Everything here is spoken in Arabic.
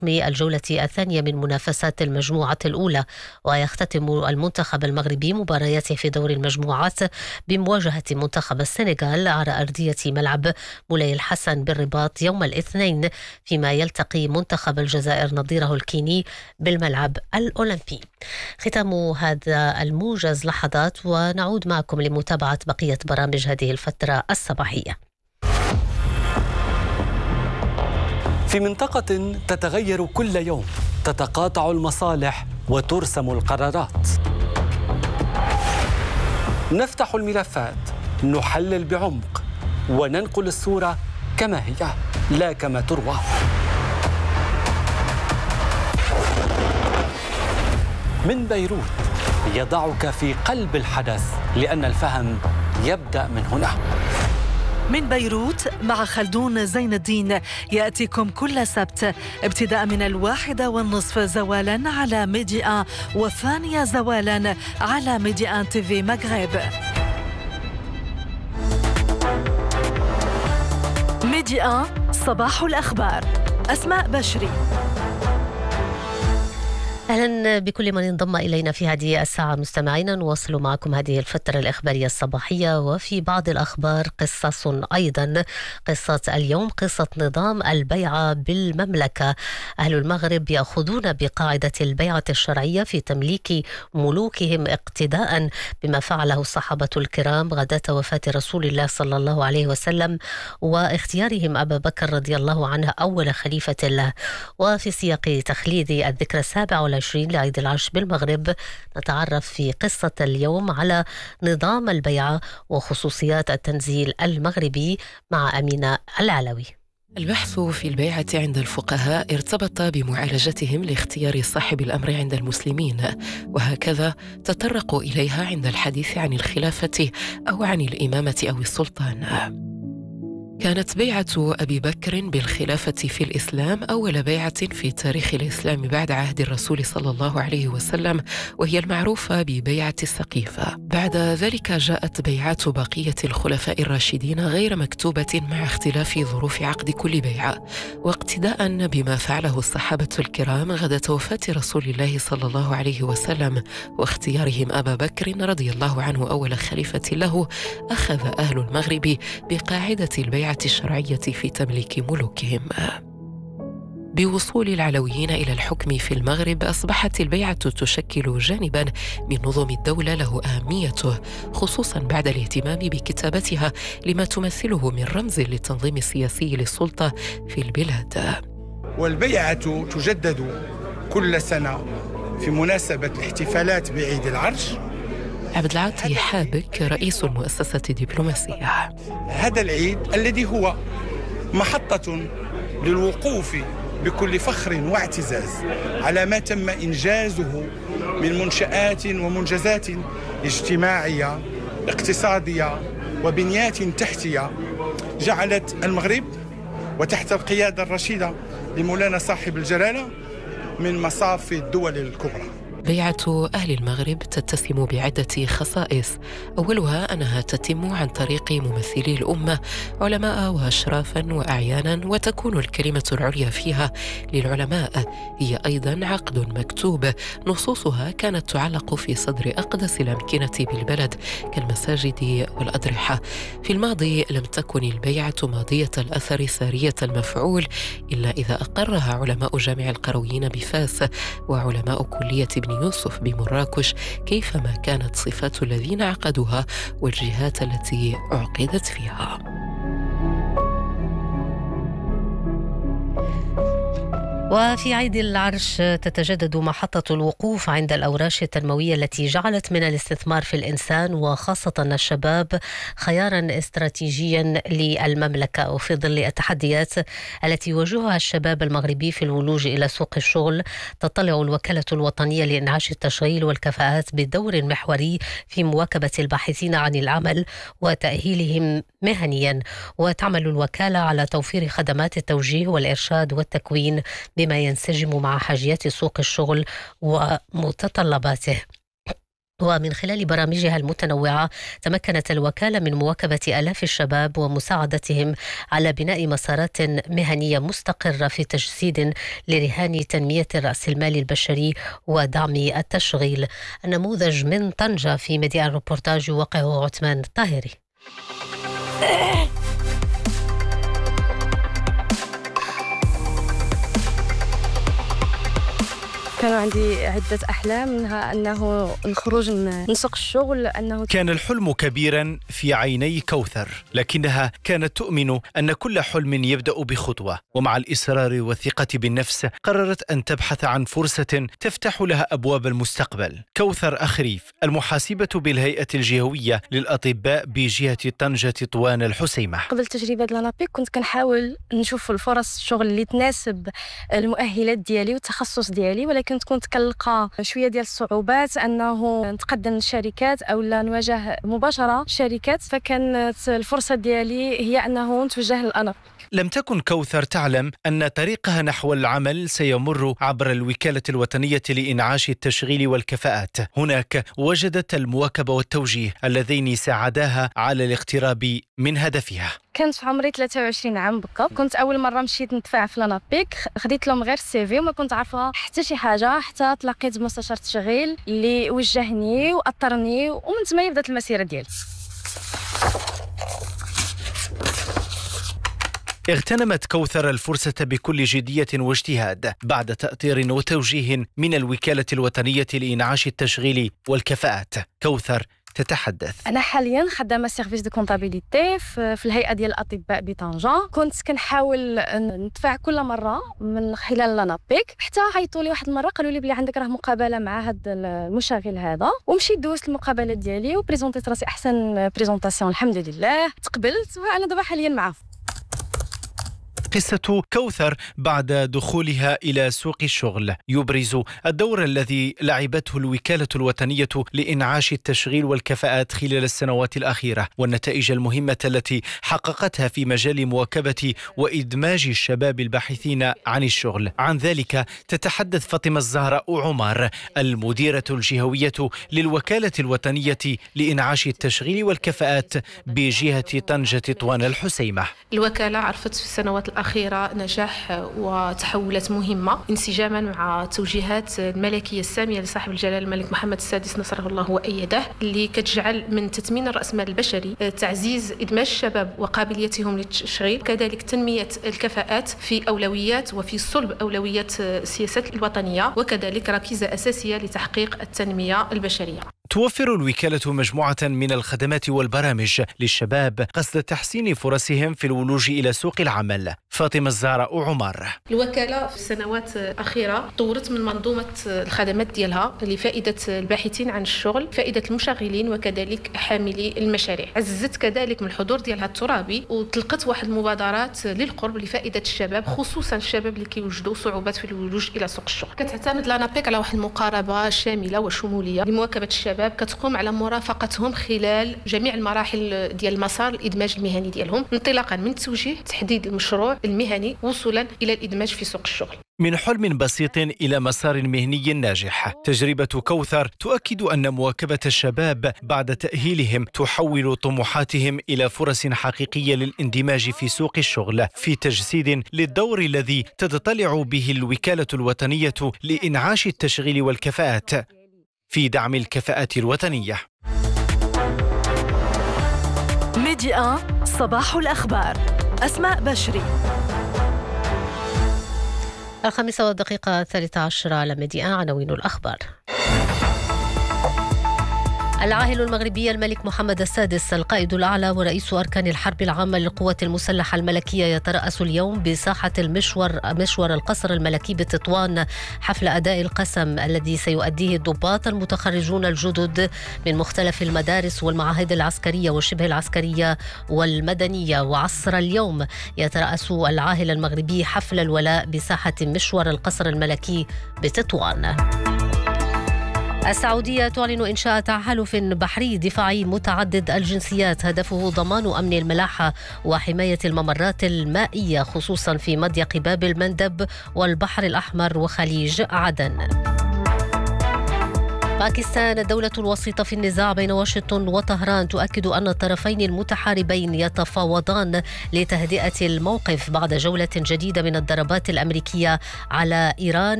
ختم الجولة الثانية من منافسات المجموعة الأولى. ويختتم المنتخب المغربي مبارياته في دور المجموعات بمواجهة منتخب السنغال على أرضية ملعب مولاي الحسن بالرباط يوم الاثنين، فيما يلتقي منتخب الجزائر نظيره الكيني بالملعب الأولمبي. ختام هذا الموجز لحظات، ونعود معكم لمتابعة بقية برامج هذه الفترة الصباحية. في منطقة تتغير كل يوم، تتقاطع المصالح وترسم القرارات. نفتح الملفات، نحلل بعمق، وننقل الصورة كما هي لا كما تروى. من بيروت يضعك في قلب الحدث، لأن الفهم يبدأ من هنا. من بيروت مع خلدون زين الدين يأتيكم كل سبت ابتداء من 1:30 زوالا على ميديا، والثانية زوالا على ميديا تيفي مغرب. ميديا صباح الأخبار. أسماء بشري. أهلا بكل من انضم إلينا في هذه الساعة. مستمعينا، نواصل معكم هذه الفترة الإخبارية الصباحية، وفي بعض الأخبار قصص أيضا. قصة اليوم قصة نظام البيعة بالمملكة. أهل المغرب يأخذون بقاعدة البيعة الشرعية في تمليك ملوكهم اقتداء بما فعله الصحابة الكرام غداة وفاة رسول الله صلى الله عليه وسلم، واختيارهم أبا بكر رضي الله عنه أول خليفة له. وفي سياق تخليد الذكرى 27 لعيد العرش بالمغرب، نتعرف في قصة اليوم على نظام البيعة وخصوصيات التنزيل المغربي مع أمينة العلوي. البحث في البيعة عند الفقهاء ارتبط بمعالجتهم لاختيار صاحب الأمر عند المسلمين، وهكذا تطرقوا إليها عند الحديث عن الخلافة أو عن الإمامة أو السلطان. كانت بيعة أبي بكر بالخلافة في الإسلام أول بيعة في تاريخ الإسلام بعد عهد الرسول صلى الله عليه وسلم، وهي المعروفة ببيعة السقيفة. بعد ذلك جاءت بيعات بقية الخلفاء الراشدين غير مكتوبة مع اختلاف ظروف عقد كل بيعة، واقتداء بما فعله الصحابة الكرام غداة وفاة رسول الله صلى الله عليه وسلم واختيارهم أبا بكر رضي الله عنه أول خليفة له، أخذ أهل المغرب بقاعدة البيعة الشرعية في تمليك ملوكهم. بوصول العلويين إلى الحكم في المغرب أصبحت البيعة تشكل جانباً من نظم الدولة له أهميته، خصوصاً بعد الاهتمام بكتابتها لما تمثله من رمز للتنظيم السياسي للسلطة في البلاد. والبيعة تجدد كل سنة في مناسبة الاحتفالات بعيد العرش. عبد العاطي حابك رئيس المؤسسة الدبلوماسية. هذا العيد الذي هو محطة للوقوف بكل فخر واعتزاز على ما تم إنجازه من منشآت ومنجزات اجتماعية اقتصادية وبنيات تحتية جعلت المغرب وتحت القيادة الرشيدة لمولانا صاحب الجلالة من مصاف الدول الكبرى. بيعة أهل المغرب تتسم بعدة خصائص، أولها أنها تتم عن طريق ممثلي الأمة علماء وأشرافا وأعيانا، وتكون الكلمة العليا فيها للعلماء. هي أيضا عقد مكتوب، نصوصها كانت تعلق في صدر أقدس الأمكنة بالبلد كالمساجد والأضرحة. في الماضي لم تكن البيعة ماضية الأثر سارية المفعول، إلا إذا أقرها علماء جامع القرويين بفاس وعلماء كلية ابن يوسف بمراكش، كيفما كانت صفات الذين عقدوها والجهات التي عقدت فيها. وفي عيد العرش تتجدد محطة الوقوف عند الأوراش التنموية التي جعلت من الاستثمار في الإنسان وخاصة الشباب خيارا استراتيجيا للمملكة. وفي ظل التحديات التي يواجهها الشباب المغربي في الولوج إلى سوق الشغل، تطلع الوكالة الوطنية لإنعاش التشغيل والكفاءات بدور محوري في مواكبة الباحثين عن العمل وتأهيلهم مهنيا. وتعمل الوكالة على توفير خدمات التوجيه والإرشاد والتكوين بما ينسجم مع حاجيات سوق الشغل ومتطلباته. ومن خلال برامجها المتنوعة تمكنت الوكالة من مواكبة آلاف الشباب ومساعدتهم على بناء مسارات مهنية مستقرة في تجسيد لرهان تنمية رأس المال البشري ودعم التشغيل. النموذج من طنجة في ميديا الروبورتاج يوقعه عثمان الطاهري. كانوا عندي عدة أحلام، منها أنه الخروج من سوق الشغل. كان الحلم كبيرا في عيني كوثر، لكنها كانت تؤمن أن كل حلم يبدأ بخطوة، ومع الإصرار والثقة بالنفس قررت أن تبحث عن فرصة تفتح لها أبواب المستقبل. كوثر أخريف المحاسبة بالهيئة الجهوية للأطباء بجهة طنجة تطوان الحسيمة. قبل تجربة لانابيك كنت كنحاول نشوف الفرص الشغل اللي تناسب المؤهلات ديالي والتخصص ديالي، ولكن كنت كنلقى شويه ديال الصعوبات انه نتقدم للشركات او لا نواجه مباشره شركات، فكانت الفرصه ديالي هي انه نتوجه للأنابيك. لم تكن كوثر تعلم أن طريقها نحو العمل سيمر عبر الوكالة الوطنية لإنعاش التشغيل والكفاءات. هناك وجدت المواكبة والتوجيه اللذين ساعداها على الاقتراب من هدفها. كنت في عمري 23 عام بالضبط. كنت اول مره مشيت ندفع في لانابيك، خديت لهم غير السي في وما كنت عارفه حتى شي حاجه، حتى تلاقيت بمستشار التشغيل اللي وجهني واطرني، ومن ثم بدات المسيره ديالي. اغتنمت كوثر الفرصة بكل جدية واجتهاد بعد تأطير وتوجيه من الوكالة الوطنية لإنعاش التشغيل والكفاءات. كوثر تتحدث: أنا حالياً خدامة سيرفيس دو كونتابيليتي في الهيئة ديال الأطباء بطنجة. كنت كنحاول ندفع كل مرة من خلال لانابيك، حتى عيطوا لي واحد المرة قالوا لي بلي عندك راه مقابلة مع هذا المشغل هذا، ومشيت دوزت المقابلة ديالي وبريزونتيت راسي أحسن بريزونطاسيون الحمد لله، تقبلت وأنا دابا حالياً معاه. قصة كوثر بعد دخولها إلى سوق الشغل يبرز الدور الذي لعبته الوكالة الوطنية لإنعاش التشغيل والكفاءات خلال السنوات الأخيرة، والنتائج المهمة التي حققتها في مجال مواكبة وإدماج الشباب الباحثين عن الشغل. عن ذلك تتحدث فاطمة الزهراء عمر المديرة الجهوية للوكالة الوطنية لإنعاش التشغيل والكفاءات بجهة طنجة تطوان الحسيمة. الوكالة عرفت في السنوات الأخيرة نجاح وتحولات مهمة انسجاما مع توجيهات الملكية السامية لصاحب الجلالة الملك محمد السادس نصره الله وأيده، اللي كتجعل من تثمين الرأس مال البشري تعزيز إدماج الشباب وقابليتهم للتشغيل، كذلك تنمية الكفاءات في أولويات وفي صلب أولويات السياسات الوطنية، وكذلك ركيزة أساسية لتحقيق التنمية البشرية. توفر الوكالة مجموعة من الخدمات والبرامج للشباب قصد تحسين فرصهم في الولوج إلى سوق العمل. فاطمة الزهراء عمر: الوكالة في السنوات الأخيرة طورت من منظومة الخدمات ديالها لفائدة الباحثين عن الشغل، فائدة المشغلين وكذلك حاملي المشاريع. عززت كذلك من الحضور ديالها الترابي، وطلقت واحد المبادرات للقرب لفائدة الشباب، خصوصا الشباب اللي كيوجدوا صعوبات في الولوج إلى سوق الشغل. كتعتمد لانابيك على واحد المقاربة شاملة وشمولية لمواكبة الشباب، كتقوم على مرافقتهم خلال جميع المراحل ديال المسار الإدماج المهني ديالهم، انطلاقا من التوجيه، تحديد المشروع المهني، وصولا إلى الإدماج في سوق الشغل. من حلم بسيط إلى مسار مهني ناجح. تجربة كوثر تؤكد أن مواكبة الشباب بعد تأهيلهم تحول طموحاتهم إلى فرص حقيقية للاندماج في سوق الشغل، في تجسيد للدور الذي تتطلع به الوكالة الوطنية لإنعاش التشغيل والكفاءات في دعم الكفاءات الوطنية. ميديا صباح الأخبار. أسماء بشري. 5:13 على ميديا. عناوين الأخبار. العاهل المغربي الملك محمد السادس القائد الأعلى ورئيس أركان الحرب العامة للقوات المسلحة الملكية يترأس اليوم بساحة مشور القصر الملكي بتطوان حفل أداء القسم الذي سيؤديه الضباط المتخرجون الجدد من مختلف المدارس والمعاهد العسكرية وشبه العسكرية والمدنية. وعصر اليوم يترأس العاهل المغربي حفل الولاء بساحة مشور القصر الملكي بتطوان. السعودية تعلن إنشاء تحالف بحري دفاعي متعدد الجنسيات هدفه ضمان أمن الملاحة وحماية الممرات المائية، خصوصا في مضيق باب المندب والبحر الأحمر وخليج عدن. باكستان الدولة الوسيطة في النزاع بين واشنطن وطهران تؤكد أن الطرفين المتحاربين يتفاوضان لتهدئة الموقف بعد جولة جديدة من الضربات الأمريكية على إيران